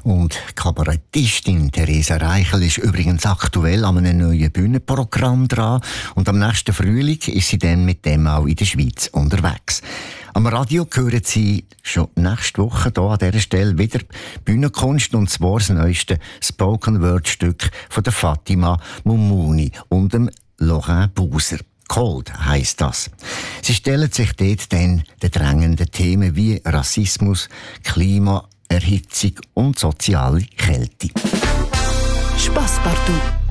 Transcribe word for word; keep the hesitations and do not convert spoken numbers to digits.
Und Kabarettistin Theresa Reichel ist übrigens aktuell an einem neuen Bühnenprogramm dran. Und am nächsten Frühling ist sie dann mit dem auch in der Schweiz unterwegs. Am Radio hören Sie schon nächste Woche hier an dieser Stelle wieder Bühnenkunst, und zwar das neueste Spoken-Word-Stück von der Fatima Mumuni und dem Laurent Buser. Cold heisst das. Sie stellen sich dort dann den drängenden Themen wie Rassismus, Klimaerhitzung und soziale Kälte. Spasspartout.